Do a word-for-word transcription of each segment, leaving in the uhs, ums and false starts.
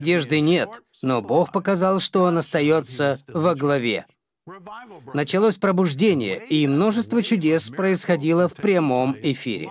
Надежды нет, но Бог показал, что Он остается во главе. Началось пробуждение, и множество чудес происходило в прямом эфире.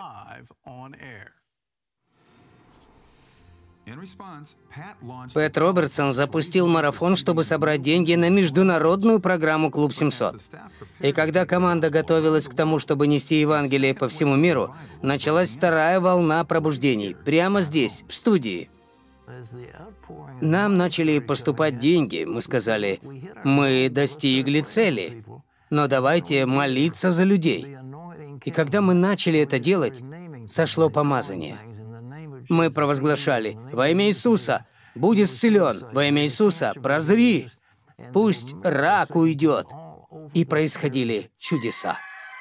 Пэт Робертсон запустил марафон, чтобы собрать деньги на международную программу «Клуб семьсот». И когда команда готовилась к тому, чтобы нести Евангелие по всему миру, началась вторая волна пробуждений, прямо здесь, в студии. Нам начали поступать деньги, мы сказали, мы достигли цели, но давайте молиться за людей. И когда мы начали это делать, сошло помазание. Мы провозглашали: «Во имя Иисуса, будь исцелен! Во имя Иисуса, прозри! Пусть рак уйдет!» И происходили чудеса.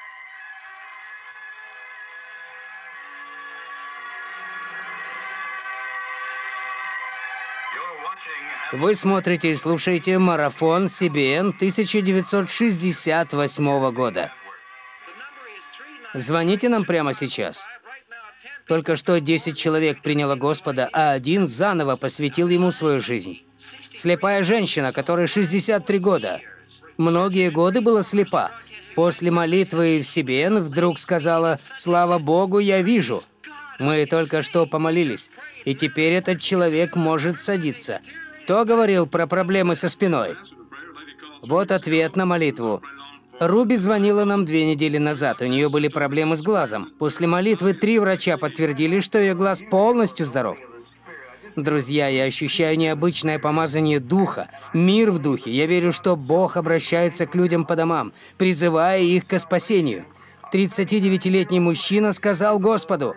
Вы смотрите и слушаете марафон си би эн тысяча девятьсот шестьдесят восьмого года. Звоните нам прямо сейчас. Только что десять человек приняло Господа, а один заново посвятил Ему свою жизнь. Слепая женщина, которой шестьдесят три года. Многие годы была слепа. После молитвы в си би эн вдруг сказала: «Слава Богу, я вижу». Мы только что помолились, и теперь этот человек может садиться. Кто говорил про проблемы со спиной? Вот ответ на молитву. Руби звонила нам две недели назад, у нее были проблемы с глазом. После молитвы три врача подтвердили, что ее глаз полностью здоров. Друзья, я ощущаю необычное помазание Духа, мир в Духе. Я верю, что Бог обращается к людям по домам, призывая их к спасению. тридцатидевятилетний мужчина сказал Господу: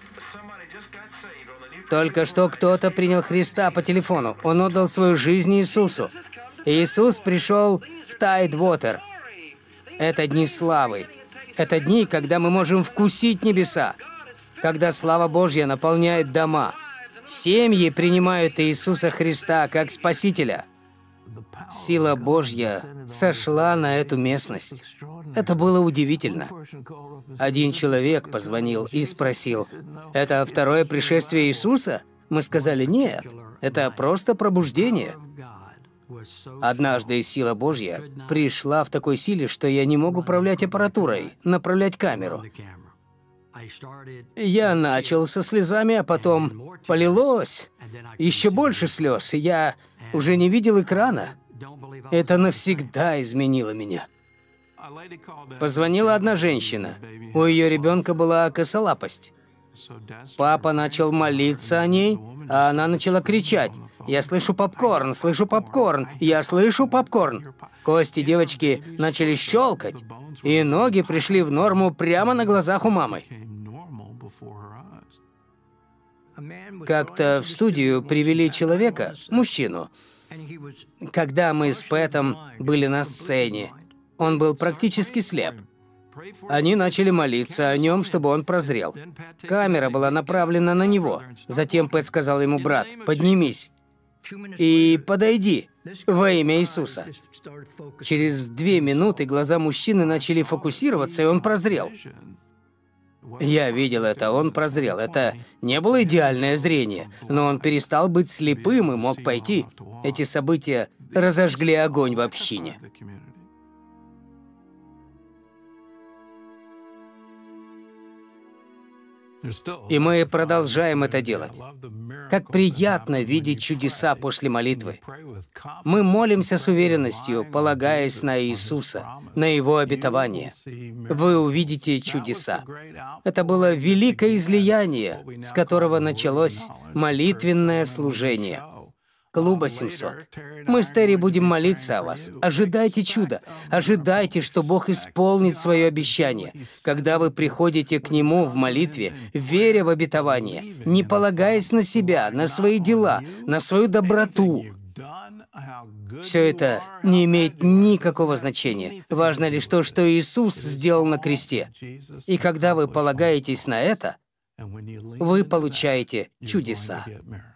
«Только что кто-то принял Христа по телефону. Он отдал свою жизнь Иисусу. Иисус пришел в Тайдвотер». Это дни славы. Это дни, когда мы можем вкусить небеса, когда слава Божья наполняет дома. Семьи принимают Иисуса Христа как Спасителя. Сила Божья сошла на эту местность. Это было удивительно. Один человек позвонил и спросил: «Это второе пришествие Иисуса?» Мы сказали: «Нет, это просто пробуждение». Однажды сила Божья пришла в такой силе, что я не мог управлять аппаратурой, направлять камеру. Я начал со слезами, а потом полилось еще больше слез, и я уже не видел экрана. Это навсегда изменило меня. Позвонила одна женщина. У ее ребенка была косолапость. Папа начал молиться о ней, а она начала кричать: «Я слышу попкорн, слышу попкорн, я слышу попкорн». Кости девочки начали щелкать, и ноги пришли в норму прямо на глазах у мамы. Как-то в студию привели человека, мужчину. Когда мы с Пэтом были на сцене, он был практически слеп. Они начали молиться о нем, чтобы он прозрел. Камера была направлена на него. Затем Пэт сказал ему: «Брат, поднимись и подойди во имя Иисуса». Через две минуты глаза мужчины начали фокусироваться, и он прозрел. Я видел это, он прозрел. Это не было идеальное зрение, но он перестал быть слепым и мог пойти. Эти события разожгли огонь в общине. И мы продолжаем это делать. Как приятно видеть чудеса после молитвы. Мы молимся с уверенностью, полагаясь на Иисуса, на Его обетование. Вы увидите чудеса. Это было великое излияние, с которого началось молитвенное служение Клуба семьсот. Мы с Терри будем молиться о вас. Ожидайте чуда. Ожидайте, что Бог исполнит свое обещание. Когда вы приходите к Нему в молитве, веря в обетование, не полагаясь на себя, на свои дела, на свою доброту, все это не имеет никакого значения. Важно лишь то, что Иисус сделал на кресте. И когда вы полагаетесь на это, вы получаете чудеса.